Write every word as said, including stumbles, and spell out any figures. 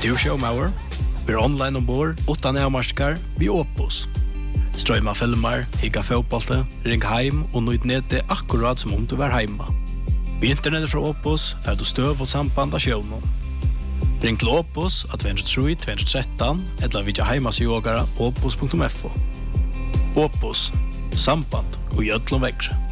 du showmauer? Vi är online ombord, utan avmarskar, vi Opus. Strömma filmer, higga fotbollte, ring heim och nøyd nede akkurat som om du var hemma. Vi internetet fra Opus för att du stöv och samband av sjönen. Ring till Opus at två tre tre två ett tre eller vidja heimasjogara opus punkt f o. Opus, samband och gödlom växer.